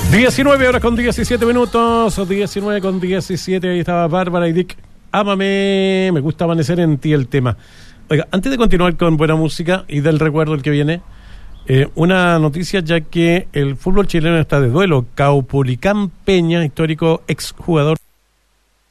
19 horas con 17 minutos, 19 con 17, ahí estaba Bárbara y Dick. Ámame, me gusta amanecer en ti el tema. Oiga, antes de continuar con buena música y del recuerdo el que viene, una noticia, ya que el fútbol chileno está de duelo. Caupolicán Peña, histórico exjugador